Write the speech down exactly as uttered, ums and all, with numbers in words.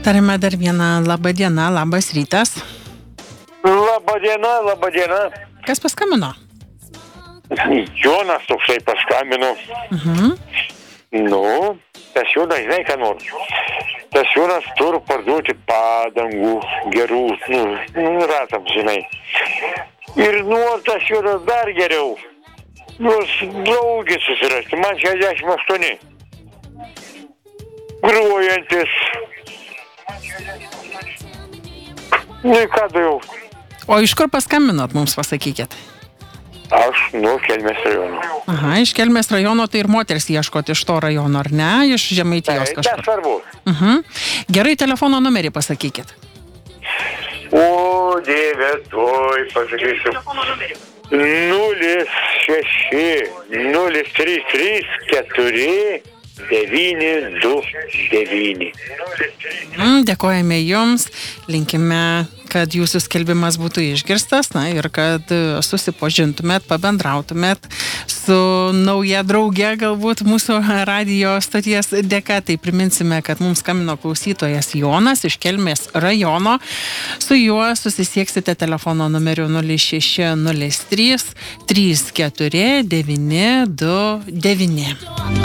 Tarime dar vieną labą dieną, labas rytas. Labą dieną, labą dieną. Kas paskambino? Jonas toksai paskambino. Mhm. Nu, tas Jonas, žinai, ką nori. Tas Jonas turi parduoti padangų gerų, nu, nu ratams, žinai. Ir nori tas Jonas dar geriau. Nors draugį susirasti, man šešiasdešimt aštuoni. Gruojantis. Nu, ką dariau? O iš kur paskambinot, mums pasakykit? Aš nuo Kelmės rajono. Aha, iš Kelmės rajono, tai ir moteris ieškot iš to rajono, ar ne? Iš Žemaitijos Tai kažkur. nesvarbu. Mhm. Gerai, telefono numerį pasakykit. O, Dieve, tuoj pasakysiu. nulis šeši nulis trys trys keturi devyni du devyni. Mm, dėkojame jums, linkime, kad jūsų skelbimas būtų išgirstas, na ir kad susipažintumėt, pabendrautumėt su nauja drauge, galbūt mūsų radijo stoties dėka. Tai priminsime, kad mums skambino klausytojas Jonas iš Kelmės rajono. Su juo susisieksite telefono numeriu nulis šeši nulis trys trys keturi devyni du devyni.